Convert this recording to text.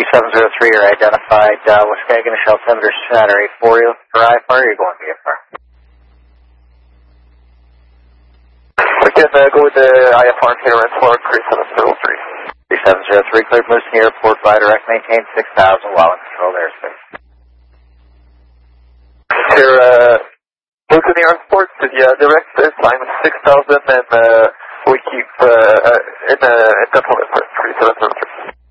3703, you're identified, Waskegon, altimeter center 84, you for IFR, you're going VFR. We can go with the IFR clearance for 3703. 3703, cleared Moose Airport, fly direct, maintain 6,000 while in controlled airspace. Here, Moose Airport, the direct is flying with 6,000 and we keep in control for 3703.